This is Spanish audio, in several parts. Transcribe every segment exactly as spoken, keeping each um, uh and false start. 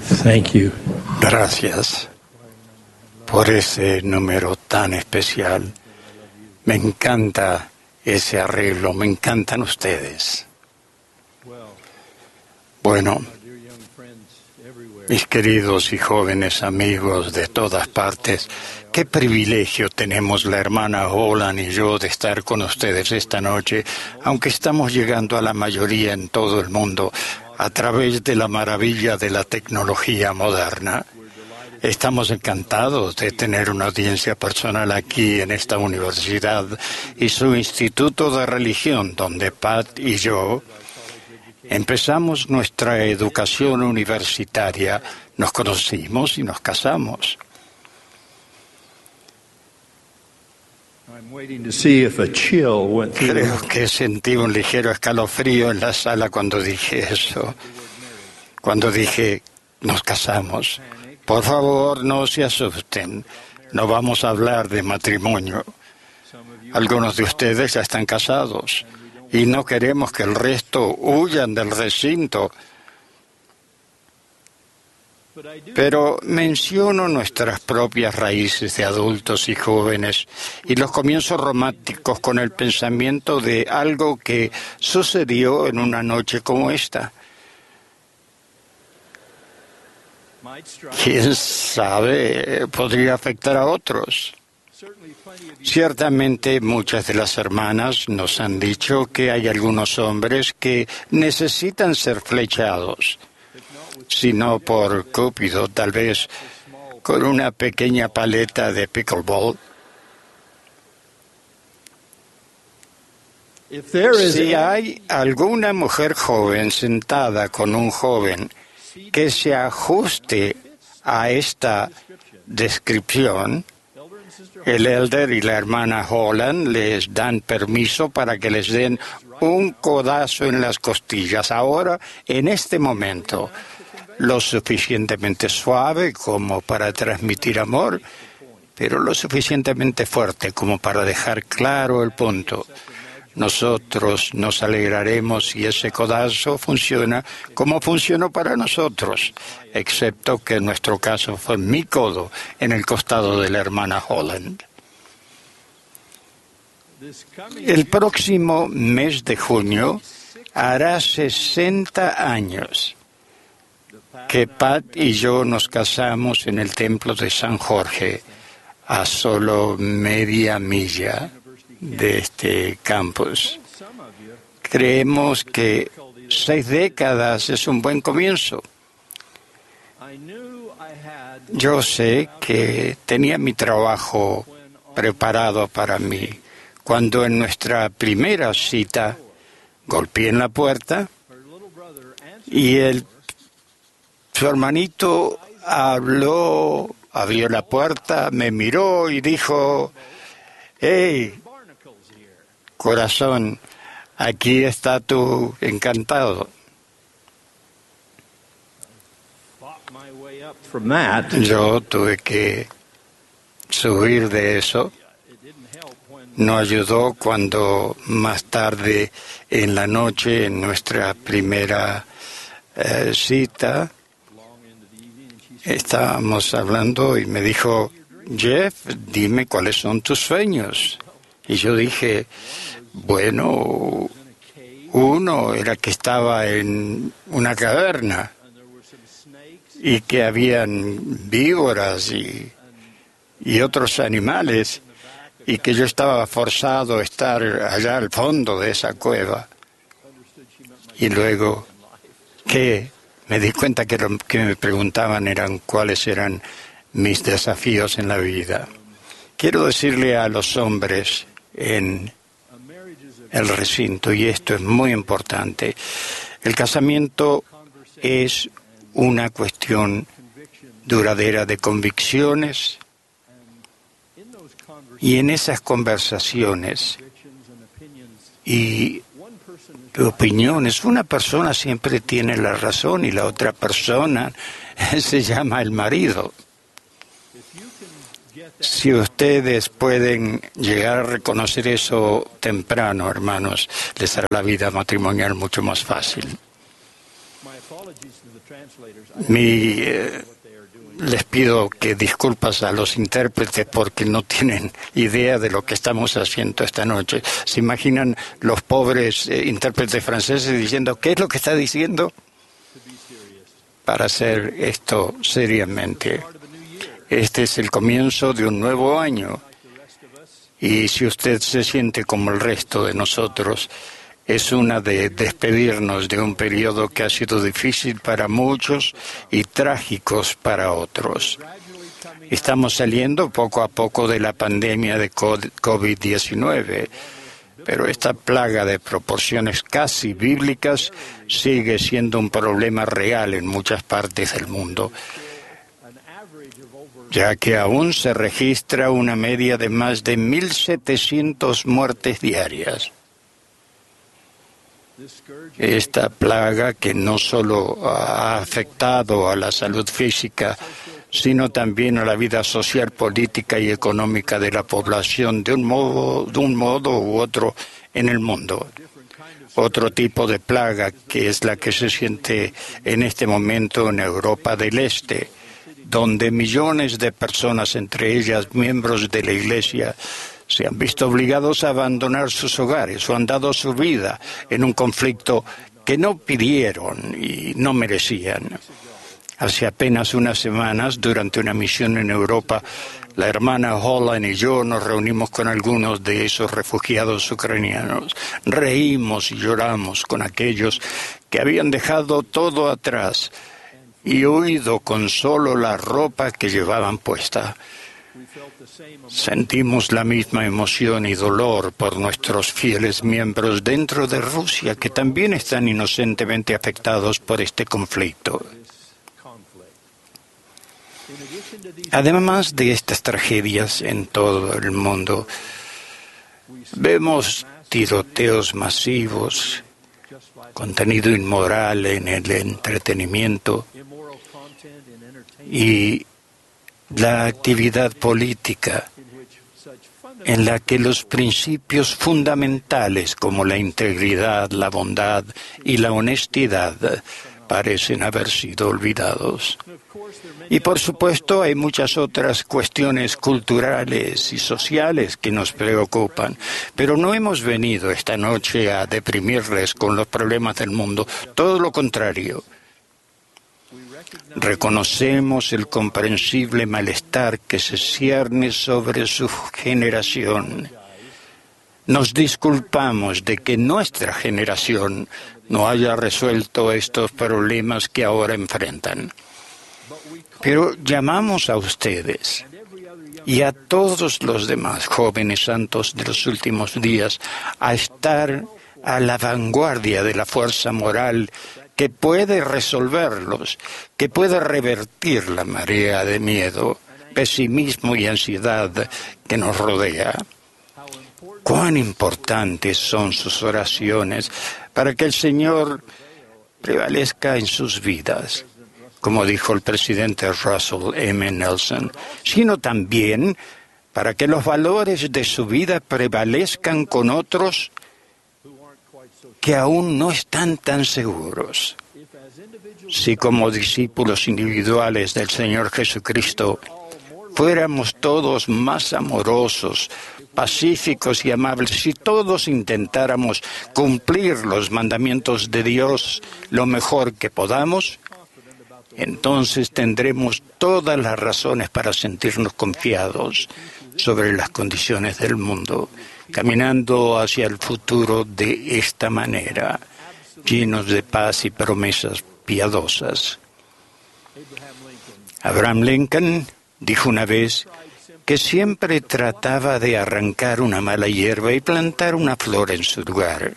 Thank you. Gracias por ese número tan especial. Me encanta ese arreglo, me encantan ustedes. Bueno, mis queridos y jóvenes amigos de todas partes, qué privilegio tenemos la hermana Holland y yo de estar con ustedes esta noche, aunque estamos llegando a la mayoría en todo el mundo a través de la maravilla de la tecnología moderna. Estamos encantados de tener una audiencia personal aquí en esta universidad y su Instituto de Religión, donde Pat y yo empezamos nuestra educación universitaria, nos conocimos y nos casamos. Creo que sentí un ligero escalofrío en la sala cuando dije eso, cuando dije nos casamos. Por favor, no se asusten, no vamos a hablar de matrimonio. Algunos de ustedes ya están casados y no queremos que el resto huyan del recinto. Pero menciono nuestras propias raíces de adultos y jóvenes y los comienzos románticos con el pensamiento de algo que sucedió en una noche como esta. ¿Quién sabe? Podría afectar a otros. Ciertamente muchas de las hermanas nos han dicho que hay algunos hombres que necesitan ser flechados, si no por Cúpido, tal vez con una pequeña paleta de pickleball. Si hay alguna mujer joven sentada con un joven que se ajuste a esta descripción, el elder y la hermana Holland les dan permiso para que les den un codazo en las costillas. Ahora, en este momento, lo suficientemente suave como para transmitir amor, pero lo suficientemente fuerte como para dejar claro el punto. Nosotros nos alegraremos si ese codazo funciona como funcionó para nosotros, excepto que en nuestro caso fue mi codo en el costado de la hermana Holland. El próximo mes de junio hará sesenta años que Pat y yo nos casamos en el templo de San Jorge, a solo media milla de este campus. Creemos que seis décadas es un buen comienzo. Yo sé que tenía mi trabajo preparado para mí cuando en nuestra primera cita golpeé en la puerta y el, su hermanito habló, abrió la puerta, me miró y dijo: «Hey, corazón, aquí está tu encantado». Yo tuve que subir de eso. No ayudó cuando más tarde en la noche, en nuestra primera eh, cita, estábamos hablando y me dijo: «Jeff, dime cuáles son tus sueños». Y yo dije, bueno, uno era que estaba en una caverna y que habían víboras y, y otros animales y que yo estaba forzado a estar allá al fondo de esa cueva. Y luego que me di cuenta que lo que me preguntaban eran cuáles eran mis desafíos en la vida. Quiero decirle a los hombres en el recinto, y esto es muy importante, el casamiento es una cuestión duradera de convicciones, y en esas conversaciones y opiniones, una persona siempre tiene la razón y la otra persona se llama el marido. Si ustedes pueden llegar a reconocer eso temprano, hermanos, les hará la vida matrimonial mucho más fácil. Mi, eh, les pido que disculpas a los intérpretes porque no tienen idea de lo que estamos haciendo esta noche. ¿Se imaginan los pobres eh, intérpretes franceses diciendo qué es lo que está diciendo? Para hacer esto seriamente. Este es el comienzo de un nuevo año. Y si usted se siente como el resto de nosotros, es una de despedirnos de un periodo que ha sido difícil para muchos y trágicos para otros. Estamos saliendo poco a poco de la pandemia de COVID diecinueve, pero esta plaga de proporciones casi bíblicas sigue siendo un problema real en muchas partes del mundo, ya que aún se registra una media de más de mil setecientas muertes diarias. Esta plaga que no solo ha afectado a la salud física, sino también a la vida social, política y económica de la población de un modo, de un modo u otro en el mundo. Otro tipo de plaga que es la que se siente en este momento en Europa del Este, donde millones de personas, entre ellas miembros de la Iglesia, se han visto obligados a abandonar sus hogares o han dado su vida en un conflicto que no pidieron y no merecían. Hace apenas unas semanas, durante una misión en Europa, la hermana Holland y yo nos reunimos con algunos de esos refugiados ucranianos. Reímos y lloramos con aquellos que habían dejado todo atrás y huido con solo la ropa que llevaban puesta. Sentimos la misma emoción y dolor por nuestros fieles miembros dentro de Rusia que también están inocentemente afectados por este conflicto. Además de estas tragedias en todo el mundo, vemos tiroteos masivos, contenido inmoral en el entretenimiento y la actividad política en la que los principios fundamentales como la integridad, la bondad y la honestidad parecen haber sido olvidados. Y por supuesto hay muchas otras cuestiones culturales y sociales que nos preocupan, pero no hemos venido esta noche a deprimirles con los problemas del mundo, todo lo contrario. Reconocemos el comprensible malestar que se cierne sobre su generación. Nos disculpamos de que nuestra generación no haya resuelto estos problemas que ahora enfrentan. Pero llamamos a ustedes y a todos los demás jóvenes santos de los últimos días a estar a la vanguardia de la fuerza moral que puede resolverlos, que puede revertir la marea de miedo, pesimismo y ansiedad que nos rodea. Cuán importantes son sus oraciones para que el Señor prevalezca en sus vidas, como dijo el presidente Russell M. Nelson, sino también para que los valores de su vida prevalezcan con otros que aún no están tan seguros. Si como discípulos individuales del Señor Jesucristo fuéramos todos más amorosos, pacíficos y amables, si todos intentáramos cumplir los mandamientos de Dios lo mejor que podamos, entonces tendremos todas las razones para sentirnos confiados sobre las condiciones del mundo, caminando hacia el futuro de esta manera, llenos de paz y promesas piadosas. Abraham Lincoln dijo una vez que siempre trataba de arrancar una mala hierba y plantar una flor en su lugar.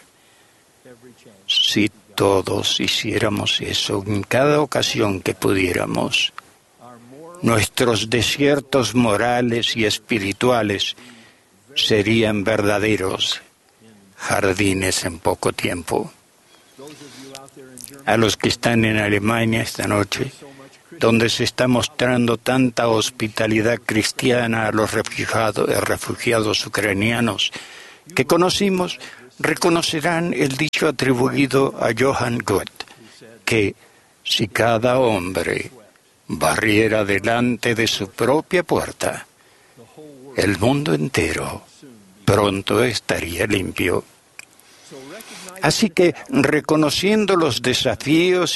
Si todos hiciéramos eso en cada ocasión que pudiéramos, nuestros desiertos morales y espirituales serían verdaderos jardines en poco tiempo. A los que están en Alemania esta noche, donde se está mostrando tanta hospitalidad cristiana a los refugiados, refugiados ucranianos que conocimos, reconocerán el dicho atribuido a Johann Goethe, que Si cada hombre barriera delante de su propia puerta, el mundo entero pronto estaría limpio. Así que, reconociendo los desafíos